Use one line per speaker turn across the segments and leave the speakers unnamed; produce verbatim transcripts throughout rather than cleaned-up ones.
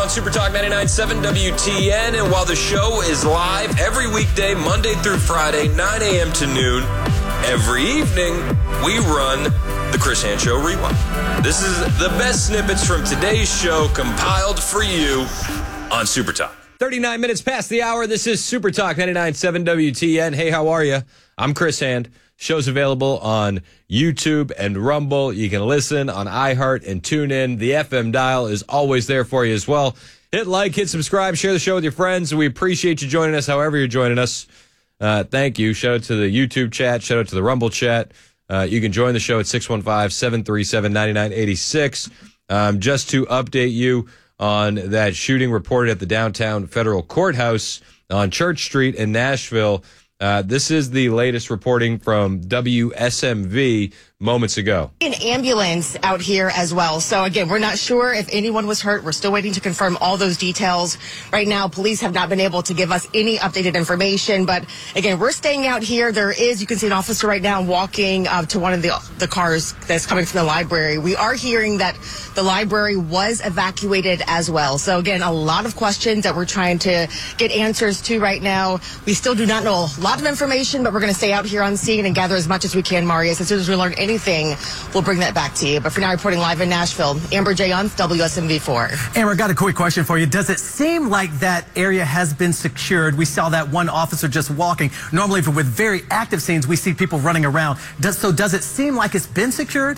Super Talk ninety-nine point seven W T N. And while the show is live every weekday, Monday through Friday, nine a.m. to noon, every evening, we run the Chris Hand Show Rewind. This is the best snippets from today's show compiled for you on Super Talk. thirty-nine minutes past the hour. This is Super Talk ninety-nine point seven W T N. Hey, how are you? I'm Chris Hand. Show's available on YouTube and Rumble. You can listen on iHeart and TuneIn. The F M dial is always there for you as well. Hit like, hit subscribe, share the show with your friends. We appreciate you joining us however you're joining us. Uh, thank you. Shout out to the YouTube chat. Shout out to the Rumble chat. Uh, you can join the show at six one five, seven three seven, nine nine eight six. Um, just to update you on that shooting reported at the downtown federal courthouse on Church Street in Nashville. Uh, this is the latest reporting from W S M V moments ago.
An ambulance out here as well. So again, we're not sure if anyone was hurt. We're still waiting to confirm all those details. Right now, police have not been able to give us any updated information. But again, we're staying out here. There is, you can see an officer right now walking uh, to one of the, the cars that's coming from the library. We are hearing that the library was evacuated as well. So again, a lot of questions that we're trying to get answers to right now. We still do not know a lot of information, but we're going to stay out here on scene and gather as much as we can, Marius. As soon as we learn anything, we'll bring that back to you. But for now, reporting live in Nashville, Amber J. on W S M V four.
Amber, got a quick question for you. Does it seem like that area has been secured? We saw that one officer just walking. Normally, with very active scenes, we see people running around. Does, so does it seem like it's been secured?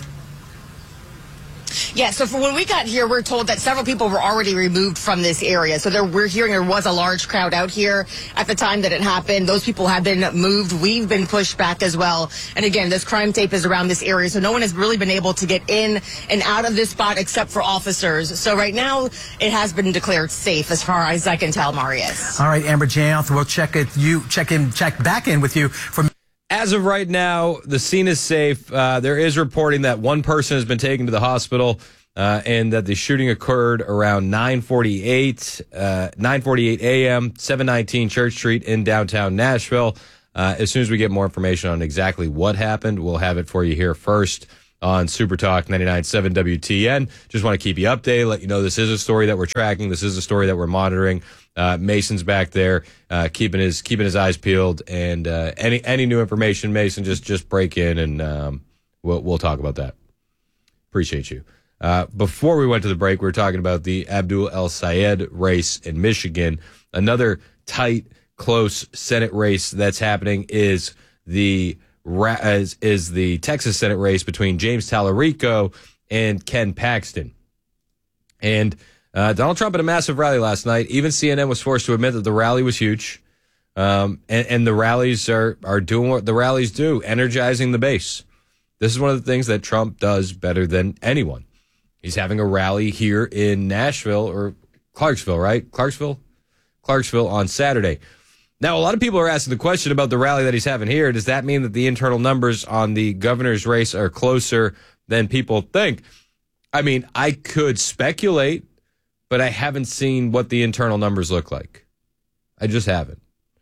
Yeah, so for when we got here, we're told that several people were already removed from this area. So there, we're hearing there was a large crowd out here at the time that it happened. Those people have been moved. We've been pushed back as well. And again, this crime tape is around this area. So no one has really been able to get in and out of this spot except for officers. So right now, it has been declared safe as far as I can tell, Marius.
All right, Amber J. We'll check it. You check in, check back in with you from.
As of right now, the scene is safe. Uh, there is reporting that one person has been taken to the hospital uh, and that the shooting occurred around nine forty-eight, uh, nine forty-eight a.m., seven nineteen Church Street in downtown Nashville. Uh, as soon as we get more information on exactly what happened, we'll have it for you here first on Super Talk ninety-nine point seven W T N. Just want to keep you updated, let you know this is a story that we're tracking. This is a story that we're monitoring. Uh, Mason's back there, uh, keeping his keeping his eyes peeled, and uh, any any new information, Mason, just just break in, and um, we'll we'll talk about that. Appreciate you. Uh, before we went to the break, we were talking about the Abdul El Sayed race in Michigan. Another tight, close Senate race that's happening is the is, is the Texas Senate race between James Tallarico and Ken Paxton, and. Uh, Donald Trump had a massive rally last night. Even C N N was forced to admit that the rally was huge. Um, and, and the rallies are, are doing what the rallies do, energizing the base. This is one of the things that Trump does better than anyone. He's having a rally here in Nashville or Clarksville, right? Clarksville? Clarksville on Saturday. Now, a lot of people are asking the question about the rally that he's having here. Does that mean that the internal numbers on the governor's race are closer than people think? I mean, I could speculate, but I haven't seen what the internal numbers look like. I just haven't.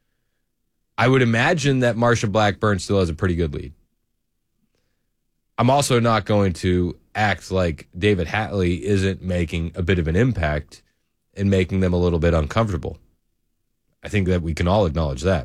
I would imagine that Marsha Blackburn still has a pretty good lead. I'm also not going to act like David Hatley isn't making a bit of an impact and making them a little bit uncomfortable. I think that we can all acknowledge that.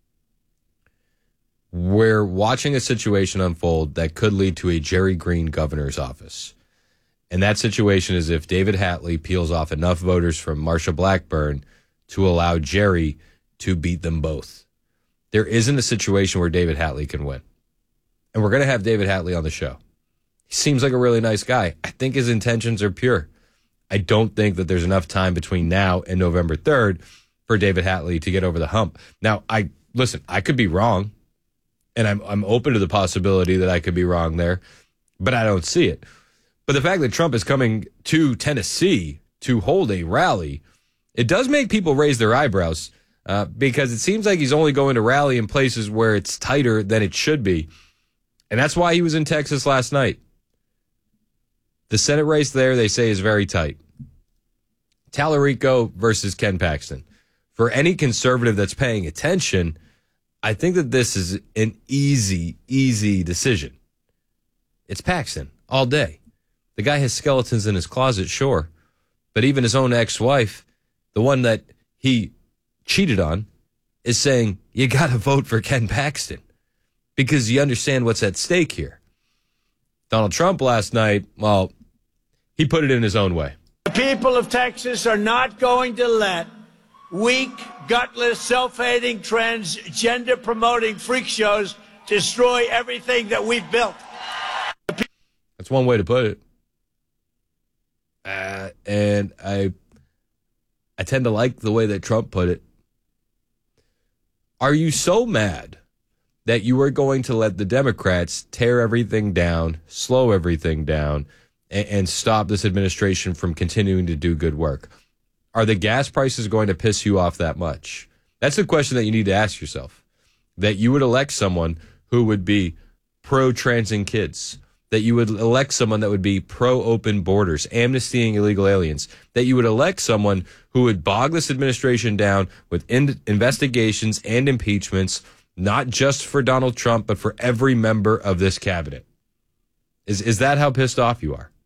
We're watching a situation unfold that could lead to a Jerry Green governor's office. And that situation is if David Hatley peels off enough voters from Marsha Blackburn to allow Jerry to beat them both. There isn't a situation where David Hatley can win. And we're going to have David Hatley on the show. He seems like a really nice guy. I think his intentions are pure. I don't think that there's enough time between now and November third for David Hatley to get over the hump. Now, I listen, I could be wrong, and I'm I'm open to the possibility that I could be wrong there, but I don't see it. But the fact that Trump is coming to Tennessee to hold a rally, it does make people raise their eyebrows uh, because it seems like he's only going to rally in places where it's tighter than it should be. And that's why he was in Texas last night. The Senate race there, they say, is very tight. Tallarico versus Ken Paxton. For any conservative that's paying attention, I think that this is an easy, easy decision. It's Paxton all day. The guy has skeletons in his closet, sure, But even his own ex-wife, the one that he cheated on, is saying, you got to vote for Ken Paxton because you understand what's at stake here. Donald Trump last night, well, he put it in his own way.
The people of Texas are not going to let weak, gutless, self-hating, transgender-promoting freak shows destroy everything that we've built.
That's one way to put it. Uh, and I, I tend to like the way that Trump put it. Are you so mad that you are going to let the Democrats tear everything down, slow everything down, and, and stop this administration from continuing to do good work? Are the gas prices going to piss you off that much? That's the question that you need to ask yourself. That you would elect someone who would be pro-transing kids, that you would elect someone that would be pro-open borders, amnestying illegal aliens, that you would elect someone who would bog this administration down with in- investigations and impeachments, not just for Donald Trump, but for every member of this cabinet. Is is that how pissed off you are?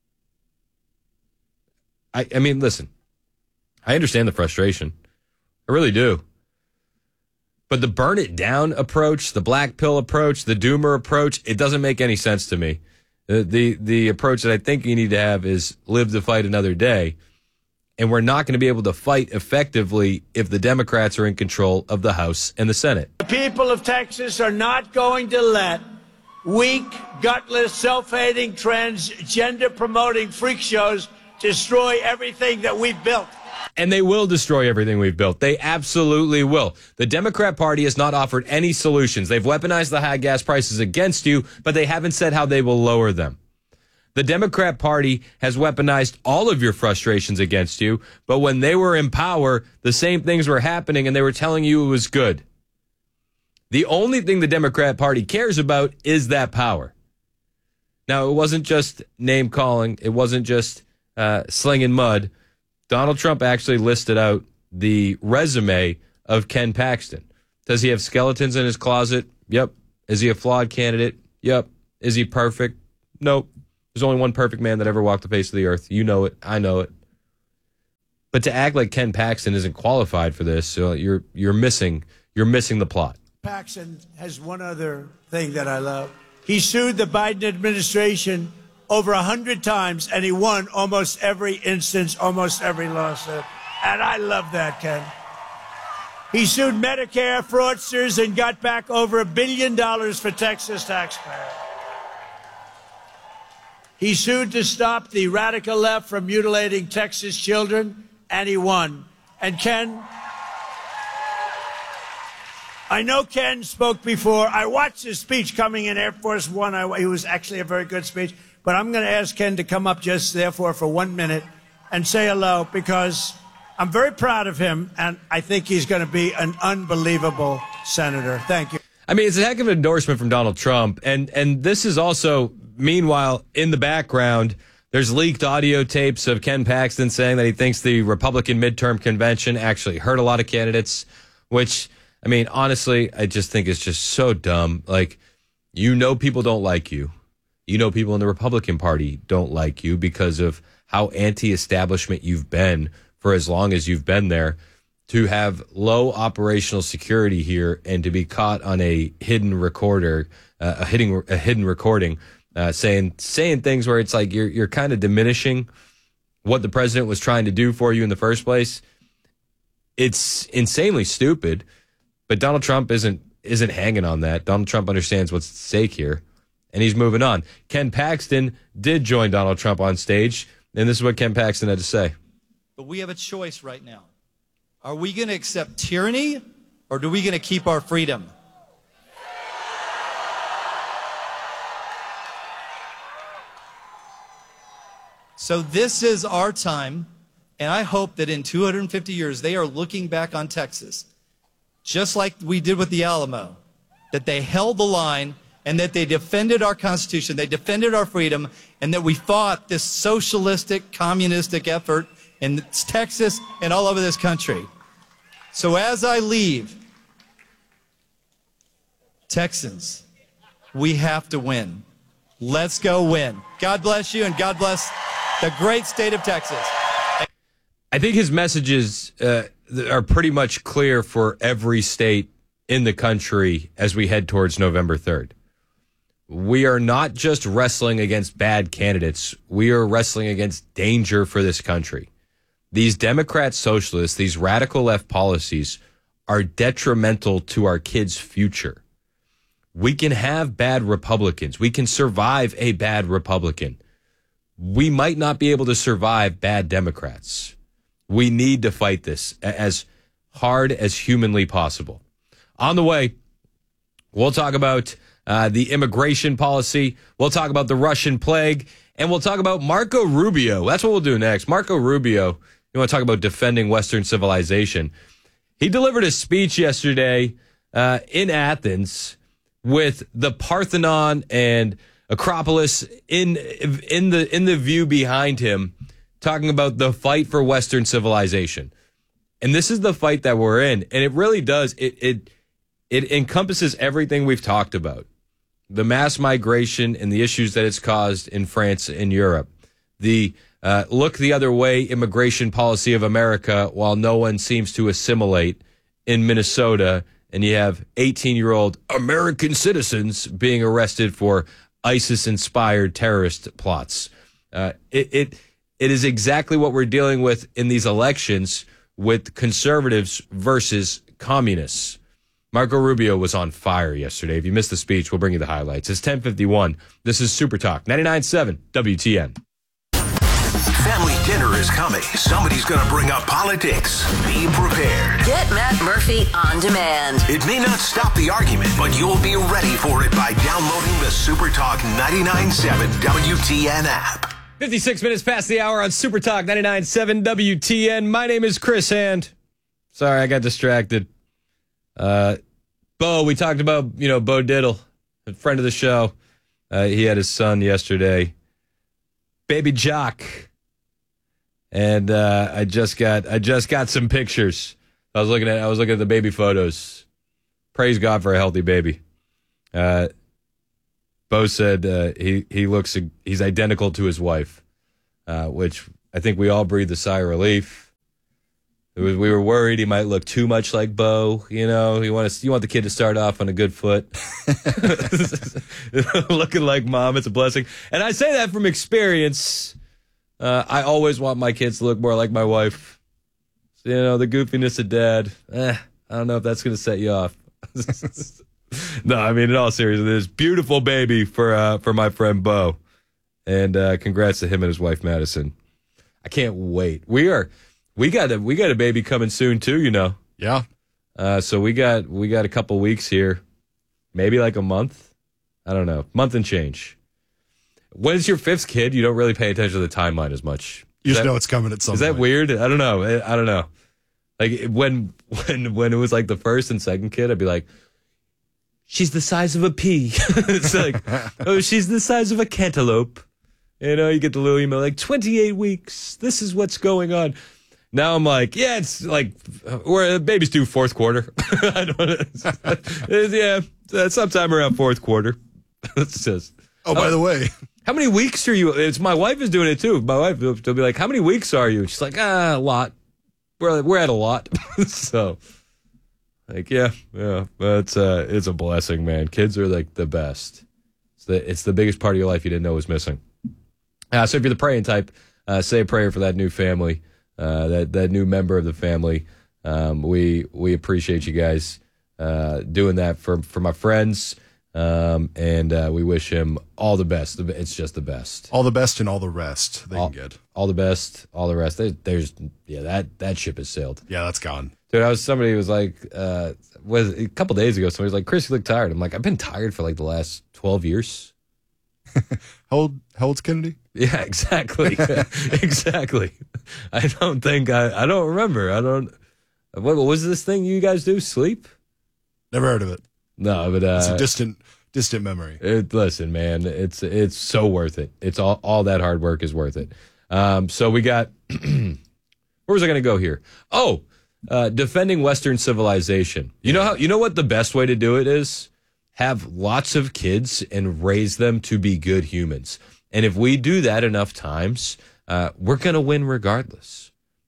I, I mean, listen, I understand the frustration. I really do. But the burn it down approach, the black pill approach, the doomer approach, it doesn't make any sense to me. The, the the approach that I think you need to have is live to fight another day. And we're not going to be able to fight effectively if the Democrats are in control of the House and the Senate.
The people of Texas are not going to let weak, gutless, self-hating, transgender-promoting freak shows destroy everything that we've built.
And they will destroy everything we've built. They absolutely will. The Democrat Party has not offered any solutions. They've weaponized the high gas prices against you, but they haven't said how they will lower them. The Democrat Party has weaponized all of your frustrations against you, but when they were in power, the same things were happening and they were telling you it was good. The only thing the Democrat Party cares about is that power. Now, it wasn't just name calling. It wasn't just uh, slinging mud. Donald Trump actually listed out the resume of Ken Paxton. Does he have skeletons in his closet? Yep. Is he a flawed candidate? Yep. Is he perfect? Nope. There's only one perfect man that ever walked the face of the earth. You know it. I know it. But to act like Ken Paxton isn't qualified for this, so you're you're missing you're missing the plot.
Paxton has one other thing that I love. He sued the Biden administration over a hundred times, and he won almost every instance, almost every lawsuit. And I love that, Ken. He sued Medicare fraudsters and got back over a billion dollars for Texas taxpayers. He sued to stop the radical left from mutilating Texas children, and he won. And Ken, I know Ken spoke before. I watched his speech coming in Air Force One. I, it was actually a very good speech. But I'm going to ask Ken to come up just therefore for one minute and say hello, because I'm very proud of him, and I think he's going to be an unbelievable senator. Thank you.
I mean, it's a heck of an endorsement from Donald Trump. And, and this is also, meanwhile, in the background, there's leaked audio tapes of Ken Paxton saying that he thinks the Republican midterm convention actually hurt a lot of candidates, which, I mean, honestly, I just think it's just so dumb. Like, you know people don't like you. You know people in the Republican Party don't like you because of how anti-establishment you've been for as long as you've been there. To have low operational security here and to be caught on a hidden recorder, uh, a hidden a hidden recording, uh, saying saying things where it's like you're you're kind of diminishing what the president was trying to do for you in the first place. It's insanely stupid, but Donald Trump isn't isn't hanging on that. Donald Trump understands what's at stake here, and he's moving on. Ken Paxton did join Donald Trump on stage, and this is what Ken Paxton had to say.
But we have a choice right now. Are we going to accept tyranny, or are we going to keep our freedom? So this is our time, and I hope that in two hundred fifty years, they are looking back on Texas, just like we did with the Alamo, that they held the line and that they defended our Constitution, they defended our freedom, and that we fought this socialistic, communistic effort in Texas and all over this country. So as I leave, Texans, we have to win. Let's go win. God bless you, and God bless the great state of Texas.
I think his messages uh, are pretty much clear for every state in the country as we head towards November third. We are not just wrestling against bad candidates. We are wrestling against danger for this country. These Democrat socialists, these radical left policies are detrimental to our kids' future. We can have bad Republicans. We can survive a bad Republican. We might not be able to survive bad Democrats. We need to fight this as hard as humanly possible. On the way, we'll talk about uh, the immigration policy. We'll talk about the Russian plague. And we'll talk about Marco Rubio. That's what we'll do next. Marco Rubio, you want to talk about defending Western civilization. He delivered a speech yesterday uh, in Athens with the Parthenon and Acropolis in in the in the view behind him, talking about the fight for Western civilization. And this is the fight that we're in. And it really does. It it it encompasses everything we've talked about. The mass migration and the issues that it's caused in France and Europe. The uh, look the other way immigration policy of America while no one seems to assimilate in Minnesota. And you have eighteen-year-old American citizens being arrested for ISIS-inspired terrorist plots. Uh, it, it it is exactly what we're dealing with in these elections with conservatives versus communists. Marco Rubio was on fire yesterday. If you missed the speech, we'll bring you the highlights. It's ten fifty-one. This is Super Talk, ninety-nine point seven W T N.
Family dinner is coming. Somebody's going to bring up politics. Be prepared.
Get Matt Murphy on demand.
It may not stop the argument, but you'll be ready for it by downloading the Super Talk ninety-nine point seven W T N app.
fifty-six minutes past the hour on Super Talk ninety-nine point seven W T N. My name is Chris Hand. Sorry, I got distracted. Uh, Bo, we talked about, you know, Bo Diddle, a friend of the show. Uh, he had his son yesterday, baby Jock. And uh, I just got I just got some pictures. I was looking at I was looking at the baby photos. Praise God for a healthy baby. Uh, Bo said uh, he he looks he's identical to his wife, uh, which I think we all breathed a sigh of relief. It was, we were worried he might look too much like Bo. You know, you want to you want the kid to start off on a good foot, looking like mom. It's a blessing, and I say that from experience. Uh, I always want my kids to look more like my wife. So, you know, the goofiness of dad. Eh, I don't know if that's going to set you off. No, I mean, in all seriousness, this beautiful baby for uh, for my friend Bo. And uh, congrats to him and his wife, Madison. I can't wait. We are, we got a, we got a baby coming soon too, you know.
Yeah.
Uh, so we got, we got a couple weeks here, maybe like a month. I don't know, month and change. When it's your fifth kid, you don't really pay attention to the timeline as much.
You
Is
just
that,
know it's coming at some
Is
point.
that weird? I don't know. I, I don't know. Like when when when it was like the first and second kid, I'd be like, she's the size of a pea. It's like, oh, she's the size of a cantaloupe. You know, you get the little email like twenty-eight weeks. This is what's going on. Now I'm like, yeah, it's like where baby's due fourth quarter. I don't. Yeah, sometime around fourth quarter. It's just.
Oh, by the way.
How many weeks are you? It's my wife is doing it too. My wife will be like, "How many weeks are you?" She's like, "Ah, a lot. We're we're at a lot." So, like, yeah, yeah. But it's uh, it's a blessing, man. Kids are like the best. It's the it's the biggest part of your life you didn't know was missing. Uh, so if you're the praying type, uh, say a prayer for that new family, uh, that that new member of the family. Um, we we appreciate you guys uh, doing that for for my friends. Um, and uh, we wish him all the best. It's just the best.
All the best and all the rest they
all,
can get.
All the best, all the rest. There, there's, yeah, that, that ship has sailed.
Yeah, that's gone.
Dude, I was, somebody was like, uh, was a couple days ago, somebody was like, Chris, you look tired. I'm like, I've been tired for like the last twelve years.
how old, how old's Kennedy?
Yeah, exactly. Exactly. I don't think, I, I don't remember. I don't, what, what was this thing you guys do? Sleep?
Never heard of it.
No, but uh,
it's a distant, distant memory.
It, listen, man, it's it's so worth it. It's all all that hard work is worth it. Um, so we got where was I going to go here? Oh, uh, defending Western civilization. You know how you know what the best way to do it is? Have lots of kids and raise them to be good humans. And if we do that enough times, uh, we're going to win regardless.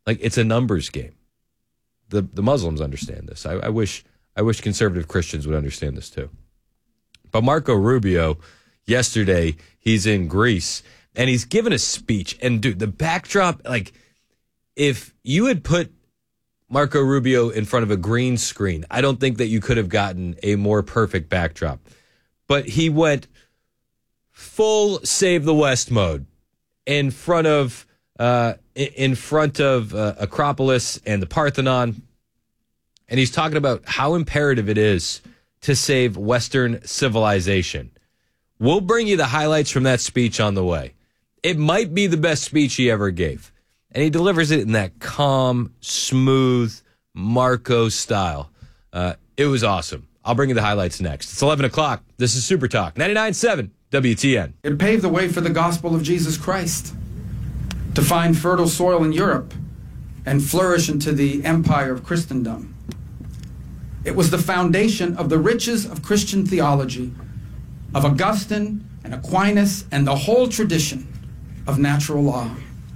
Like, it's a numbers game. The the Muslims understand this. I, I wish I wish conservative Christians would understand this too. But Marco Rubio, yesterday, he's in Greece, and he's given a speech. And, dude, the backdrop, like, if you had put Marco Rubio in front of a green screen, I don't think that you could have gotten a more perfect backdrop. But he went full Save the West mode in front of uh, in front of uh, Acropolis and the Parthenon, and he's talking about how imperative it is to save Western civilization. We'll bring you the highlights from that speech on the way. It might be the best speech he ever gave, and he delivers it in that calm, smooth Marco style. Uh, it was awesome. I'll bring you the highlights next. It's eleven o'clock. This is Super Talk ninety-nine point seven W T N.
It paved the way for the gospel of Jesus Christ to find fertile soil in Europe and flourish into the empire of Christendom. It was the foundation of the riches of Christian theology, of Augustine and Aquinas and the whole tradition of natural law.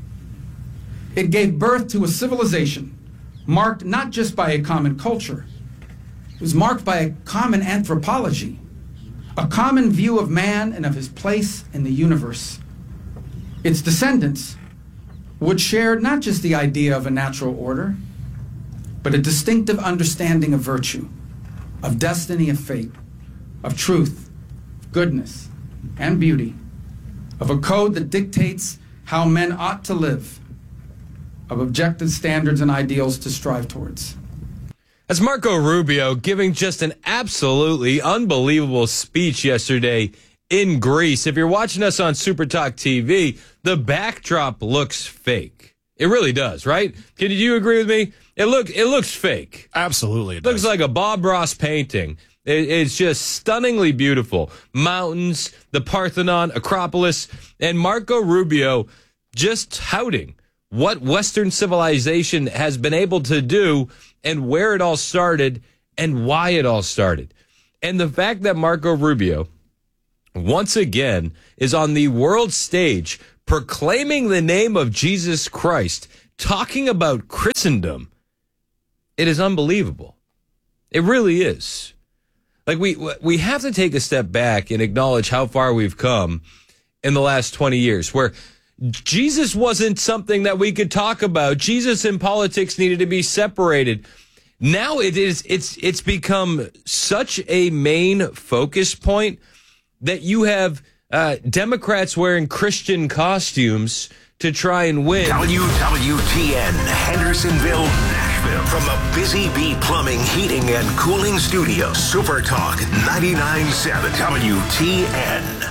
It gave birth to a civilization marked not just by a common culture, it was marked by a common anthropology, a common view of man and of his place in the universe. Its descendants would share not just the idea of a natural order, but a distinctive understanding of virtue, of destiny, of fate, of truth, goodness, and beauty, of a code that dictates how men ought to live, of objective standards and ideals to strive towards.
That's Marco Rubio giving just an absolutely unbelievable speech yesterday in Greece. If you're watching us on Super Talk T V, the backdrop looks fake. It really does, right? Can you agree with me? It look it looks fake.
Absolutely.
It looks
does.
like a Bob Ross painting. It, it's just stunningly beautiful. Mountains, the Parthenon, Acropolis, and Marco Rubio just touting what Western civilization has been able to do and where it all started and why it all started. And the fact that Marco Rubio, once again, is on the world stage proclaiming the name of Jesus Christ, talking about Christendom, it is unbelievable. It really is. Like, we we have to take a step back and acknowledge how far we've come in the last twenty years, where Jesus wasn't something that we could talk about. Jesus and politics needed to be separated. Now it is it's it's become such a main focus point that you have uh, Democrats wearing Christian costumes to try and win.
W W T N, Hendersonville, Nashville. From the Busy Bee Plumbing, Heating, and Cooling Studio, Super Talk ninety-nine point seven W T N.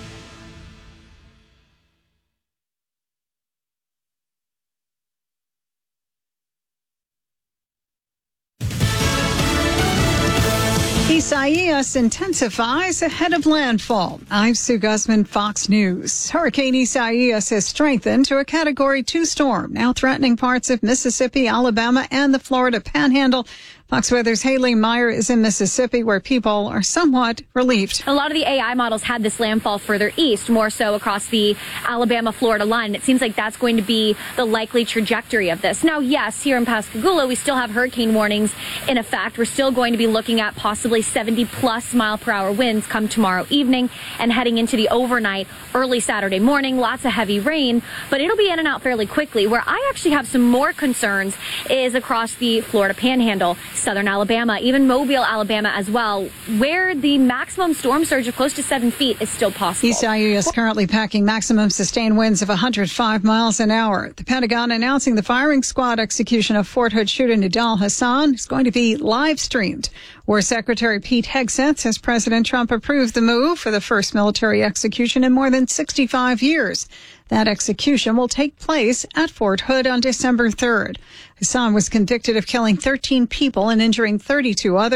Isaias intensifies ahead of landfall. I'm Sue Guzman, Fox News. Hurricane Isaias has strengthened to a Category two storm, now threatening parts of Mississippi, Alabama, and the Florida Panhandle. Fox Weather's Haley Meyer is in Mississippi, where people are somewhat relieved.
A lot of the A I models had this landfall further east, more so across the Alabama-Florida line. And it seems like that's going to be the likely trajectory of this. Now, yes, here in Pascagoula, we still have hurricane warnings in effect. We're still going to be looking at possibly seventy plus mile per hour winds come tomorrow evening and heading into the overnight, early Saturday morning. Lots of heavy rain, but it'll be in and out fairly quickly. Where I actually have some more concerns is across the Florida Panhandle, southern Alabama, even Mobile, Alabama as well, where the maximum storm surge of close to seven feet is still possible.
Isaias is currently packing maximum sustained winds of one hundred five miles an hour. The Pentagon announcing the firing squad execution of Fort Hood shooter Nidal Hassan is going to be live streamed. War Secretary Pete Hegseth says President Trump approved the move for the first military execution in more than sixty-five years. That execution will take place at Fort Hood on December third. Hassan was convicted of killing thirteen people and injuring thirty-two others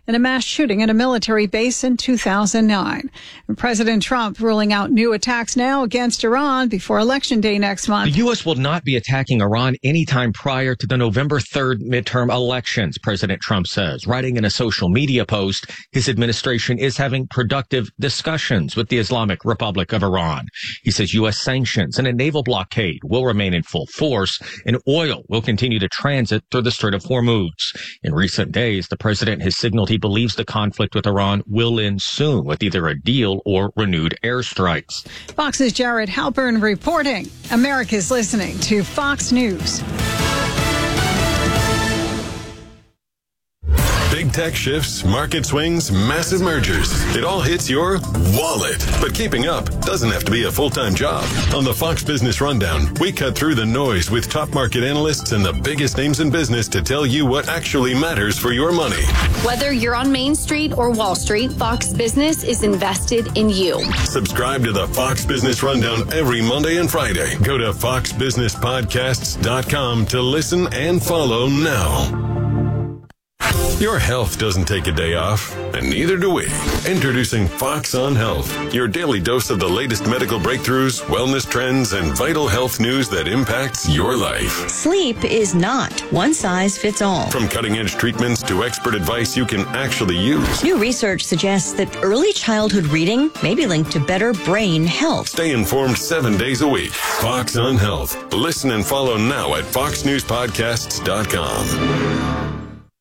in a mass shooting at a military base in two thousand nine. And President Trump ruling out new attacks now against Iran before Election Day next month.
The U S will not be attacking Iran anytime prior to the November third midterm elections, President Trump says. Writing in a social media post, his administration is having productive discussions with the Islamic Republic of Iran. He says U S sanctions and a naval blockade will remain in full force, and oil will continue to transit through the Strait of Hormuz. In recent days, the president has signaled he believes the conflict with Iran will end soon with either a deal or renewed airstrikes.
Fox's Jared Halpern reporting. America's listening to Fox News.
Big tech shifts, market swings, massive mergers. It all hits your wallet. But keeping up doesn't have to be a full-time job. On the Fox Business Rundown, we cut through the noise with top market analysts and the biggest names in business to tell you what actually matters for your money.
Whether you're on Main Street or Wall Street, Fox Business is invested in you.
Subscribe to the Fox Business Rundown every Monday and Friday. Go to fox business podcasts dot com to listen and follow now. Your health doesn't take a day off, and neither do we. Introducing Fox on Health, your daily dose of the latest medical breakthroughs, wellness trends, and vital health news that impacts your life.
Sleep is not one size fits all.
From cutting-edge treatments to expert advice you can actually use.
New research suggests that early childhood reading may be linked to better brain health.
Stay informed seven days a week. Fox on Health. Listen and follow now at fox news podcasts dot com.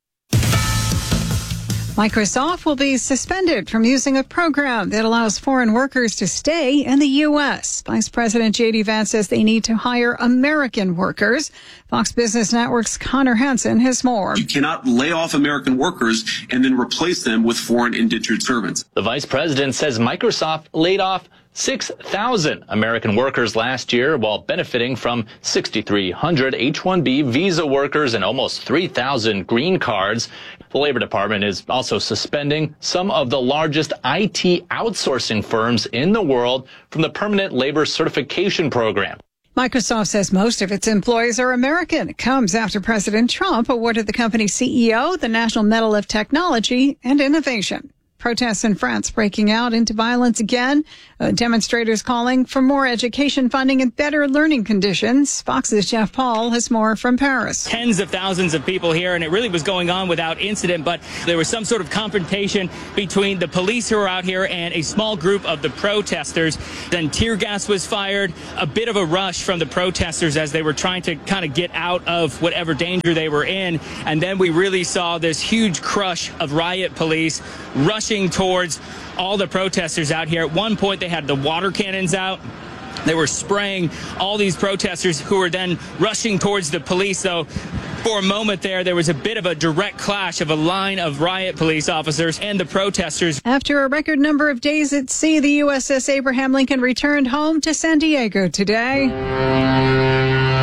Microsoft will be suspended from using a program that allows foreign workers to stay in the U S. Vice President J D Vance says they need to hire American workers. Fox Business Network's Connor Hansen has more.
You cannot lay off American workers and then replace them with foreign indentured servants.
The vice president says Microsoft laid off six thousand American workers last year while benefiting from six thousand three hundred H one B visa workers and almost three thousand green cards. The Labor Department is also suspending some of the largest I T outsourcing firms in the world from the Permanent Labor Certification Program.
Microsoft says most of its employees are American. It comes after President Trump awarded the company's C E O the National Medal of Technology and Innovation. Protests in France breaking out into violence again. Uh, demonstrators calling for more education funding and better learning conditions. Fox's Jeff Paul has more from Paris.
Tens of thousands of people here, and it really was going on without incident, but there was some sort of confrontation between the police who were out here and a small group of the protesters. Then tear gas was fired, a bit of a rush from the protesters as they were trying to kind of get out of whatever danger they were in. And then we really saw this huge crush of riot police rushing towards all the protesters out here. At one point, they had the water cannons out. They were spraying all these protesters who were then rushing towards the police. So for a moment there, there was a bit of a direct clash of a line of riot police officers and the protesters.
After a record number of days at sea, the U S S Abraham Lincoln returned home to San Diego today.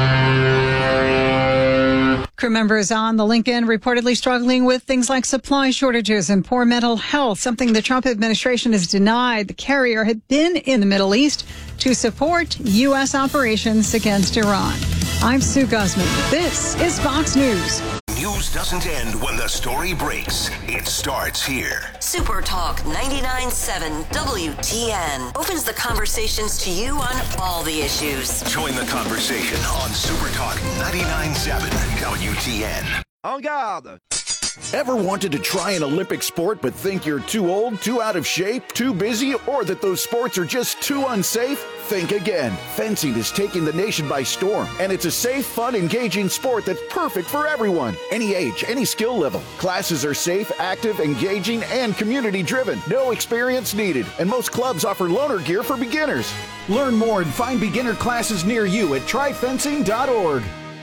Crew members on the Lincoln reportedly struggling with things like supply shortages and poor mental health, something the Trump administration has denied. The carrier had been in the Middle East to support U S operations against Iran. I'm Sue Guzman. This is Fox News.
News doesn't end when the story breaks. It starts here.
Super Talk ninety-nine point seven W T N opens the conversations to you on all the issues.
Join the conversation on Super Talk ninety-nine point seven W T N.
En garde! Ever wanted to try an Olympic sport but think you're too old, too out of shape, too busy, or that those sports are just too unsafe? Think again. Fencing is taking the nation by storm, and it's a safe, fun, engaging sport that's perfect for everyone. Any age, any skill level. Classes are safe, active, engaging, and community-driven. No experience needed, and most clubs offer loaner gear for beginners. Learn more and find beginner classes near you at try fencing dot org.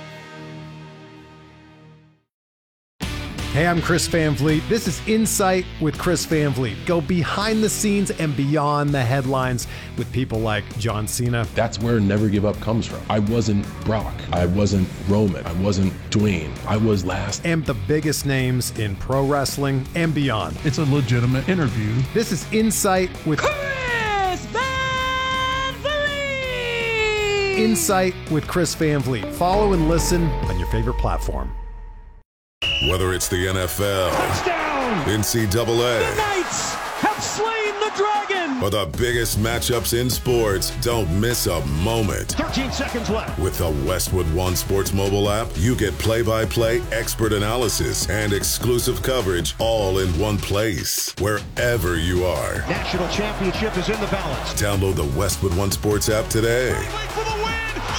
Hey, I'm Chris Van Vliet. This is Insight with Chris Van Vliet. Go behind the scenes and beyond the headlines with people like John Cena.
That's where Never Give Up comes from. I wasn't Brock. I wasn't Roman. I wasn't Dwayne. I was last.
And the biggest names in pro wrestling and beyond.
It's a legitimate interview.
This is Insight with
Chris Van Vliet.
Insight with Chris Van Vliet. Follow and listen on your favorite platform.
Whether it's the N F L,
touchdown,
down.
N C double A.
The Knights have slain the Dragon.
For the biggest matchups in sports, don't miss a moment.
thirteen seconds left.
With the Westwood One Sports mobile app, you get play-by-play expert analysis and exclusive coverage all in one place, wherever you are.
National championship is in the balance.
Download the Westwood One Sports app today.
For the win.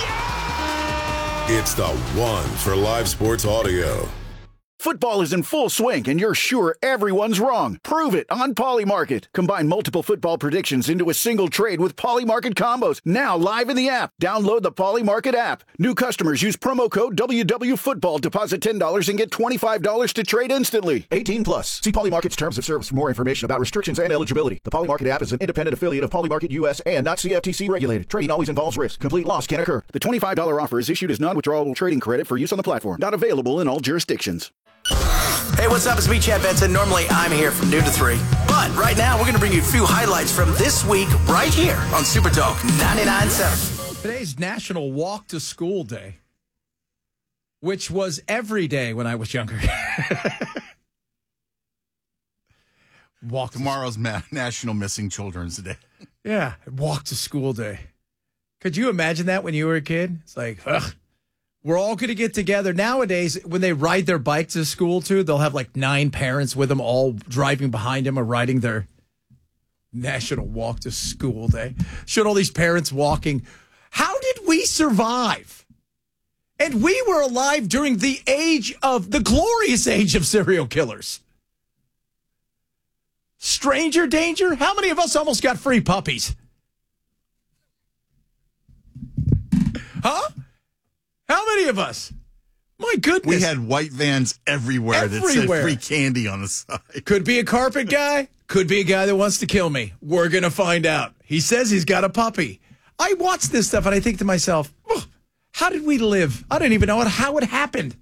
It's the one for live sports audio.
Football is in full swing, and you're sure everyone's wrong. Prove it on Polymarket. Combine multiple football predictions into a single trade with Polymarket combos. Now live in the app. Download the Polymarket app. New customers use promo code W W Football. Deposit ten dollars and get twenty-five dollars to trade instantly. eighteen plus. See Polymarket's terms of service for more information about restrictions and eligibility. The Polymarket app is an independent affiliate of Polymarket U S and not C F T C regulated. Trading always involves risk. Complete loss can occur. The twenty-five dollars offer is issued as non-withdrawable trading credit for use on the platform. Not available in all jurisdictions.
Hey, what's up? It's me, Chad Benson. Normally, I'm here from noon to three. But right now, we're going to bring you a few highlights from this week right here on Super Talk ninety-nine point seven.
Today's National Walk to School Day, which was every day when I was younger.
Walk Tomorrow's Ma- National Missing Children's Day.
Yeah, Walk to School Day. Could you imagine that when you were a kid? It's like, ugh. We're all going to get together. Nowadays, when they ride their bike to school, too, they'll have like nine parents with them all driving behind them or riding their National Walk to School Day. Showed all these parents walking. How did we survive? And we were alive during the age of, the glorious age of serial killers. Stranger danger? How many of us almost got free puppies? Huh? How many of us? My goodness.
We had white vans everywhere, everywhere that said free candy on the side.
Could be a carpet guy. Could be a guy that wants to kill me. We're going to find out. He says he's got a puppy. I watch this stuff and I think to myself, oh, how did we live? I don't even know how it happened.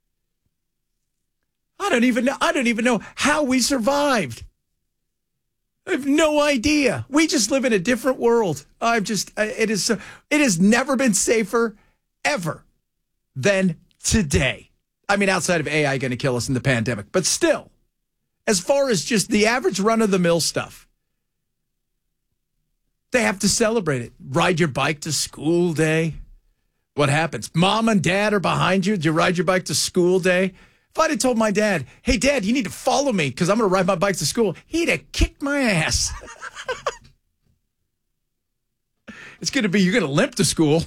I don't even know. I don't even know how we survived. I have no idea. We just live in a different world. I've just, it is, it has never been safer ever than today. I mean, outside of A I going to kill us in the pandemic, but still, as far as just the average run-of-the-mill stuff, they have to celebrate it. Ride your bike to school day. What happens? Mom and dad are behind you. Do you ride your bike to school day? If I'd have told my dad, hey, Dad, you need to follow me because I'm going to ride my bike to school, he'd have kicked my ass. It's going to be, you're going to limp to school.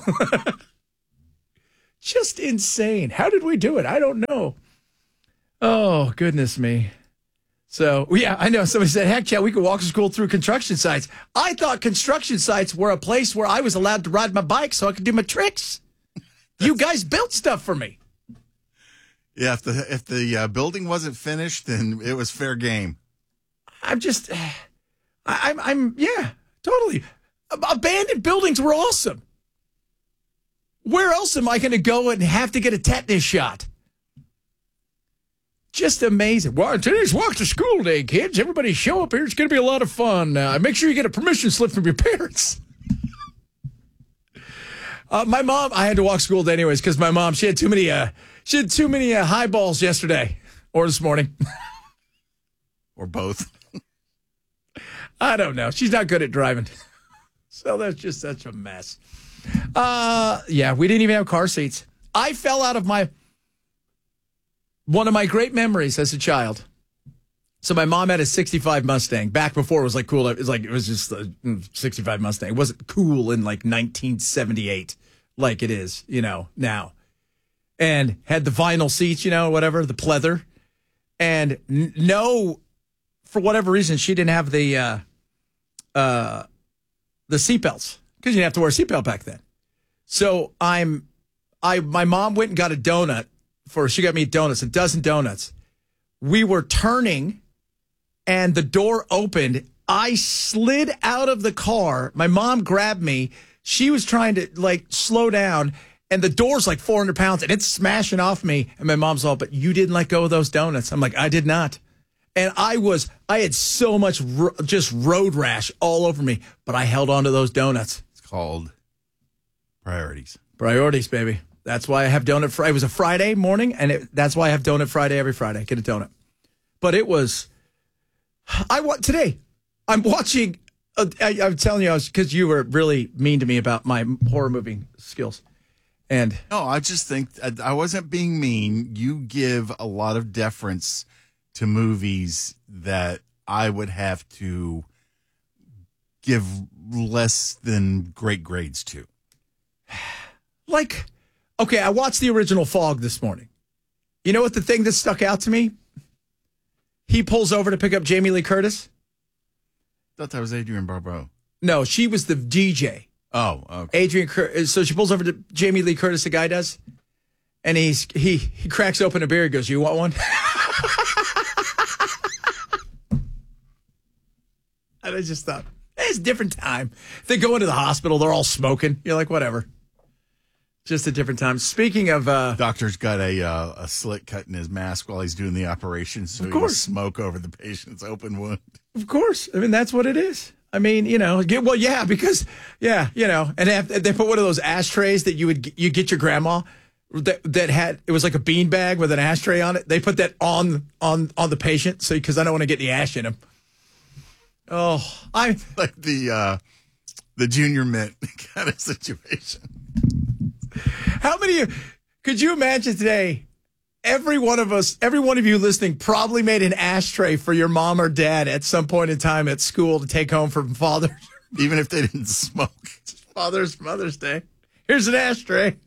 Just insane. How did we do it? I don't know. Oh, goodness me. So, yeah, I know. Somebody said, heck, yeah, we could walk to school through construction sites. I thought construction sites were a place where I was allowed to ride my bike so I could do my tricks. You guys built stuff for me.
Yeah, if the if the uh, building wasn't finished, then it was fair game.
I'm just, I, I'm, I'm, yeah, totally. Abandoned buildings were awesome. Where else am I going to go and have to get a tetanus shot? Just amazing. Well, today's Walk to School Day, kids. Everybody show up here. It's going to be a lot of fun. Uh, make sure you get a permission slip from your parents. uh, my mom, I had to walk school day anyways because my mom, she had too many, uh, she had too many uh, highballs yesterday or this morning.
Or both.
I don't know. She's not good at driving. So that's just such a mess. Uh, yeah, we didn't even have car seats. I fell out of my, one of my great memories as a child. So my mom had a sixty-five Mustang back before it was like cool. It was like, it was just a sixty-five Mustang. It wasn't cool in like nineteen seventy-eight like it is, you know, now. And had the vinyl seats, you know, whatever, the pleather. And n- no, for whatever reason, she didn't have the, uh, uh, the seatbelts. Because you didn't have to wear a seatbelt back then. So I'm, I my mom went and got a donut for, she got me donuts, a dozen donuts. We were turning and the door opened. I slid out of the car. My mom grabbed me. She was trying to like slow down and the door's like four hundred pounds and it's smashing off me. And my mom's all, but you didn't let go of those donuts. I'm like, I did not. And I was, I had so much ro- just road rash all over me, but I held on to those donuts.
Called priorities.
Priorities, baby. That's why I have donut Friday. It was a Friday morning, and it, that's why I have donut Friday every Friday. Get a donut. but it was. I want today. I'm watching. Uh, I, I'm telling you, because you were really mean to me about my horror movie skills, and
no, I just think I, I wasn't being mean. You give a lot of deference to movies that I would have to give less than great grades to.
Like, okay, I watched the original Fog this morning. You know what the thing that stuck out to me? He pulls over to pick up Jamie Lee Curtis.
I thought that was Adrienne Barbeau.
No, she was the D J.
Oh, okay.
Adrienne Curtis. So she pulls over to Jamie Lee Curtis, the guy does, and he's he he cracks open a beer. He goes, "You want one?" And I just thought, hey, it's a different time. They go into the hospital, they're all smoking. You're like, whatever. Just a different time. Speaking of... Uh,
Doctor's got a uh, a slit cut in his mask while he's doing the operation, so
of
he
course.
can smoke over the patient's open wound.
Of course. I mean, that's what it is. I mean, you know, get, well, yeah, because, yeah, you know, and they, have, they put one of those ashtrays that you would you get your grandma that that had, it was like a bean bag with an ashtray on it. They put that on on on the patient, so because I don't want to get the ash in him. Oh, I
like the uh, the junior mint kind of situation.
How many of, could you imagine today? Every one of us, every one of you listening probably made an ashtray for your mom or dad at some point in time at school to take home from Father's.
Even if they didn't smoke.
Father's Mother's Day. Here's an ashtray.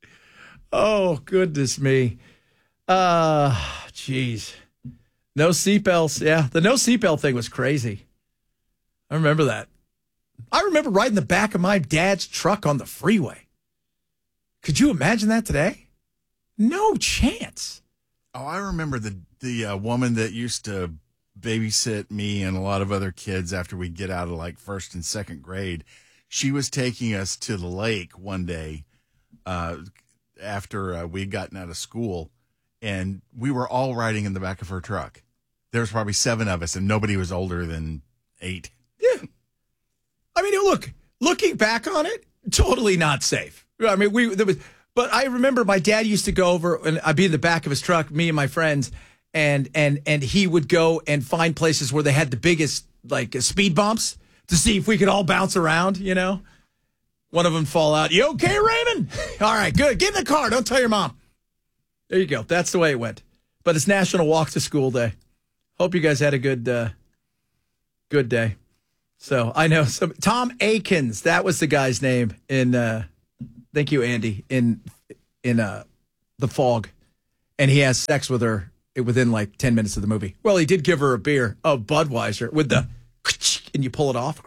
Oh, goodness me. Uh, jeez. No seatbelts. Yeah, the no seatbelt thing was crazy. I remember that. I remember riding the back of my dad's truck on the freeway. Could you imagine that today? No chance.
Oh, I remember the the uh, woman that used to babysit me and a lot of other kids after we get out of like first and second grade. She was taking us to the lake one day uh, after uh, we'd gotten out of school, and we were all riding in the back of her truck. There was probably seven of us, and nobody was older than eight.
Yeah. I mean, look, looking back on it, totally not safe. I mean, we there was, but I remember my dad used to go over, and I'd be in the back of his truck, me and my friends, and and and he would go and find places where they had the biggest like speed bumps to see if we could all bounce around. You know, one of them fall out. You okay, Raymond? All right, good. Get in the car. Don't tell your mom. There you go. That's the way it went. But it's National Walk to School Day. Hope you guys had a good uh, good day. So I know some Tom Akins. That was the guy's name in. Uh, Thank you, Andy, in in uh, The Fog. And he has sex with her within like ten minutes of the movie. Well, he did give her a beer, a Budweiser, with the, and you pull it off.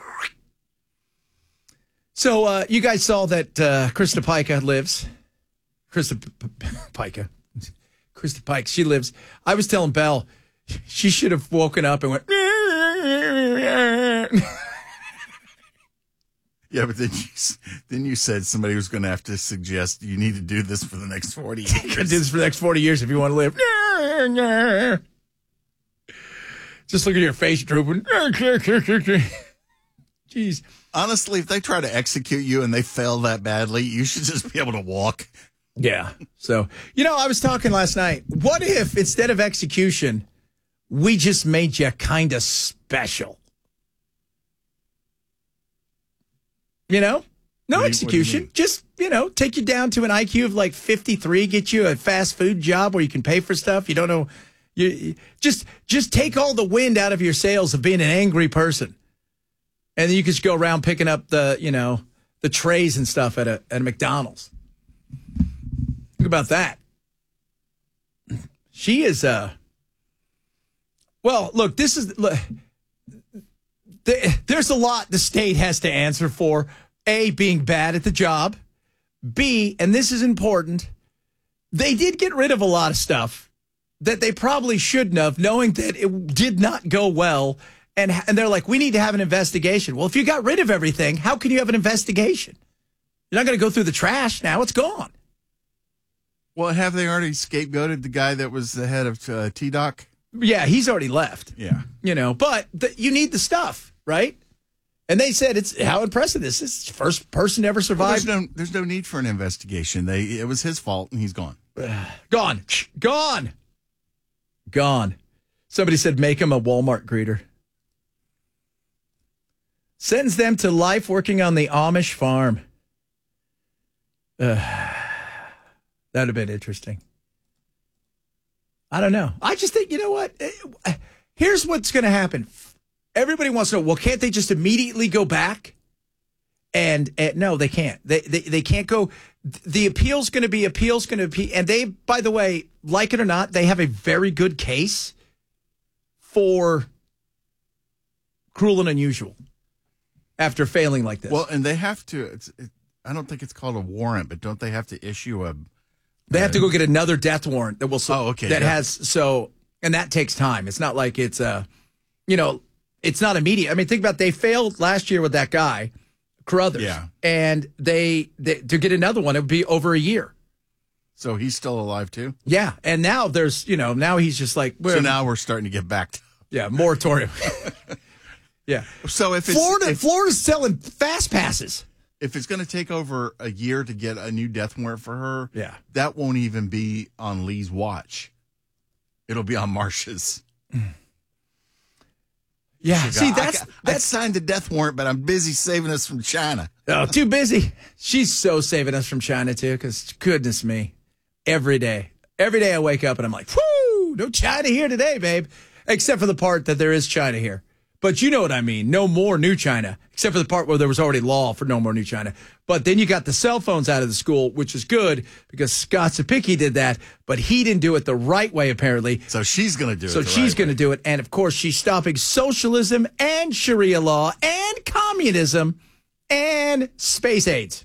So uh, you guys saw that uh, Krista Pica lives. Krista Pica. Krista Pike, she lives. I was telling Belle, she should have woken up and went,
yeah, but then you, then you said somebody was going to have to suggest you need to do this for the next forty years.
You can do this for the next forty years if you want to live. Just look at your face drooping. Jeez.
Honestly, if they try to execute you and they fail that badly, you should just be able to walk.
Yeah. So, you know, I was talking last night. What if instead of execution, we just made you kind of special? You know, no execution. You just, you know, take you down to an I Q of like fifty-three, get you a fast food job where you can pay for stuff. You don't know. You just just take all the wind out of your sails of being an angry person. And then you can just go around picking up the, you know, the trays and stuff at a at a McDonald's. Think about that. She is uh well, look, this is look, there's a lot the state has to answer for. A, being bad at the job. B, and this is important, they did get rid of a lot of stuff that they probably shouldn't have, knowing that it did not go well. And, and they're like, we need to have an investigation. Well, if you got rid of everything, how can you have an investigation? You're not going to go through the trash now. It's gone.
Well, have they already scapegoated the guy that was the head of uh, T-Doc?
Yeah, he's already left.
Yeah.
You know, but the, you need the stuff, right? And they said, it's how impressive this is. The first person to ever survive.
Well, there's, no, there's no need for an investigation. They It was his fault, and he's gone.
Gone. Gone. Gone. Somebody said, make him a Walmart greeter. Sentence them to life working on the Amish farm. Uh, that would have been interesting. I don't know. I just think, you know what? Here's what's going to happen. Everybody wants to know, well, can't they just immediately go back? And, and no, they can't. They, they they can't go. The appeal's going to be appeal's going to be. And they, by the way, like it or not, they have a very good case for cruel and unusual after failing like this.
Well, and they have to. It's, it, I don't think it's called a warrant, but don't they have to issue a?
They have to go get another death warrant that will.
Oh, okay.
That
yeah.
has so, and that takes time. It's not like it's a, you know, it's not immediate. I mean, think about they failed last year with that guy, Carruthers.
Yeah.
And they, they to get another one, it would be over a year.
So he's still alive too.
Yeah, and now there's, you know, now he's just like.
So now we're starting to get back to.
Yeah, moratorium. Yeah.
So if it's,
Florida,
if,
Florida's selling fast passes.
If it's going to take over a year to get a new death warrant for her,
yeah,
that won't even be on Lee's watch. It'll be on Marcia's.
Yeah,
She
see,
got-
that's
I, got-
that's
I signed the death warrant, but I'm busy saving us from China.
Oh, too busy. She's so saving us from China, too, because goodness me, every day. Every day I wake up and I'm like, whoo, no China here today, babe. Except for the part that there is China here. But you know what I mean. No more new China, except for the part where there was already law for no more new China. But then you got the cell phones out of the school, which is good because Scott Sapicki did that, but he didn't do it the right way, apparently.
So she's going to do it
So
the
she's
right
going to do it. And, of course, she's stopping socialism and Sharia law and communism and space aids.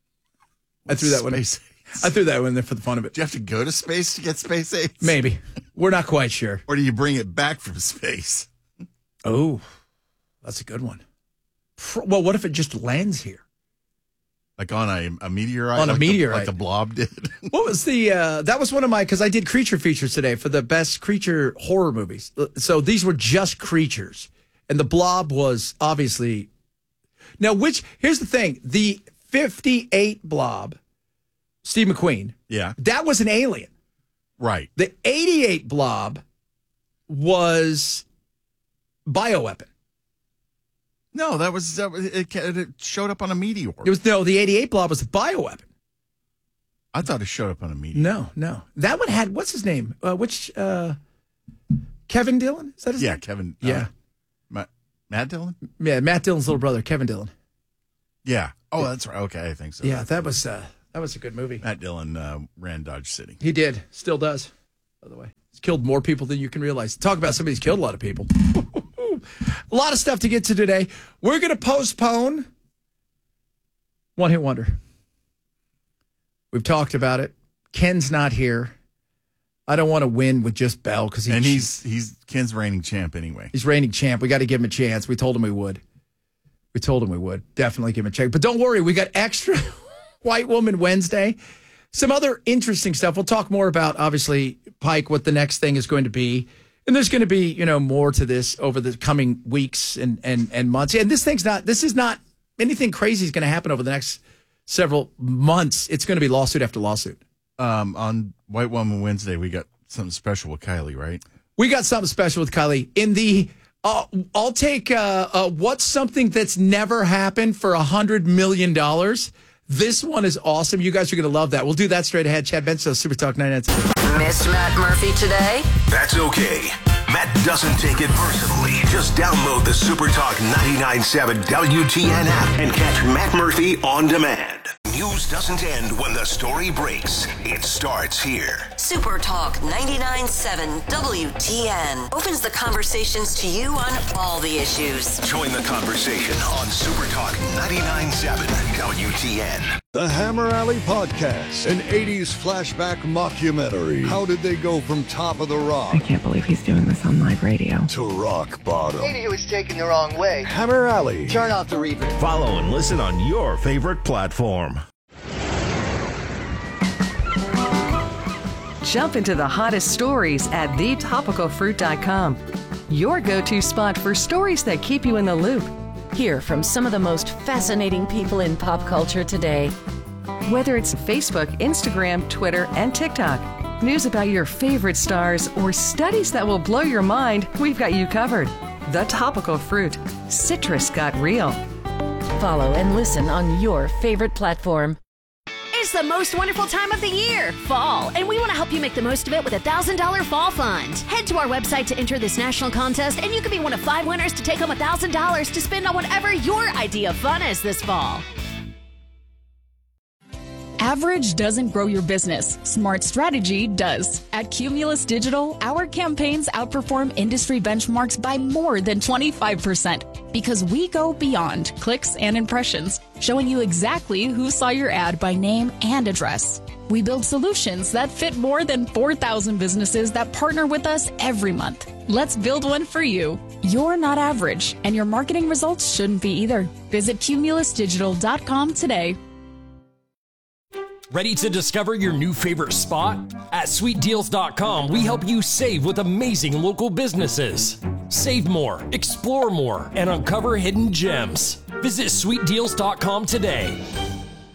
I threw that one.
Space
I threw that one in there for the fun of it.
Do you have to go to space to get space aids?
Maybe. We're not quite sure.
Or do you bring it back from space?
Oh, that's a good one. Well, what if it just lands here?
Like on a, a meteorite?
On a
like the-
meteorite.
like the blob did?
What was the, uh, that was one of my, because I did creature features today for the best creature horror movies. So these were just creatures. And the blob was obviously, now which, here's the thing, the fifty-eight blob, Steve McQueen,
Yeah.
that was an alien.
Right.
The eighty-eight blob was bioweapon.
No, that was, that was it, it showed up on a meteor.
It was, no, the eighty-eight blob was a bioweapon.
I thought it showed up on a meteor.
No, no. That one had, what's his name? Uh, which, uh, Kevin Dillon? Is that his
Yeah,
name?
Kevin. uh,
Yeah.
Matt, Matt Dillon?
Yeah, Matt Dillon's little brother, Kevin Dillon.
Yeah. Oh, that's right. Okay, I think so.
Yeah, that was uh, that was a good movie.
Matt Dillon uh, ran Dodge City.
He did. Still does, by the way. He's killed more people than you can realize. Talk about somebody who's killed a lot of people. A lot of stuff to get to today. We're going to postpone One Hit Wonder. We've talked about it. Ken's not here. I don't want to win with just Bell because he,
And he's he's Ken's reigning champ anyway.
he's reigning champ. We got to give him a chance. We told him we would. We told him we would. Definitely give him a check. But don't worry, we got extra White Woman Wednesday. Some other interesting stuff. We'll talk more about, obviously, Pike, what the next thing is going to be. And there's going to be, you know, more to this over the coming weeks and, and, and months. And this thing's not, this is not, anything crazy is going to happen over the next several months. It's going to be lawsuit after lawsuit.
Um, on White Woman Wednesday, we got something special with Kylie, right?
We got something special with Kylie. In the, uh, I'll take uh, uh, what's something that's never happened for one hundred million dollars. This one is awesome. You guys are going to love that. We'll do that straight ahead. Chad Benson, Super Talk ninety-nine.
Missed Matt Murphy today?
That's okay. Matt doesn't take it personally. Just download the Super Talk ninety-nine point seven W T N app and catch Matt Murphy on demand. News doesn't end when the story breaks. It starts here.
Super Talk ninety-nine point seven W T N opens the conversations to you on all the issues.
Join the conversation on Super Talk ninety-nine point seven W T N.
The Hammer Alley Podcast, an eighties flashback mockumentary. How did they go from top of the rock?
I can't believe he's doing this on live radio.
To rock bottom.
Maybe he was taken the wrong way.
Hammer Alley.
Turn off the reverb.
Follow and listen on your favorite platform.
Jump into the hottest stories at the topical fruit dot com. Your go-to spot for stories that keep you in the loop.
Hear from some of the most fascinating people in pop culture today.
Whether it's Facebook, Instagram, Twitter, and TikTok. news about your favorite stars, or studies that will blow your mind, we've got you covered. The Topical Fruit. Citrus got real.
Follow and listen on your favorite platform.
It's the most wonderful time of the year, fall, and we want to help you make the most of it with a one thousand dollars Fall Fund. Head to our website to enter this national contest, and you could be one of five winners to take home one thousand dollars to spend on whatever your idea of fun is this fall.
Average doesn't grow your business. Smart strategy does. At Cumulus Digital, our campaigns outperform industry benchmarks by more than twenty-five percent because we go beyond clicks and impressions, showing you exactly who saw your ad by name and address. We build solutions that fit more than four thousand businesses that partner with us every month. Let's build one for you. You're not average, and your marketing results shouldn't be either. Visit cumulus digital dot com today.
Ready to discover your new favorite spot? At sweet deals dot com, we help you save with amazing local businesses. Save more, explore more, and uncover hidden gems. Visit sweet deals dot com today.